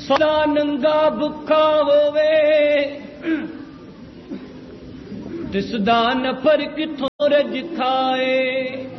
सदा नंगा भुखा होवे दिसदा न पर किथों रज खाए।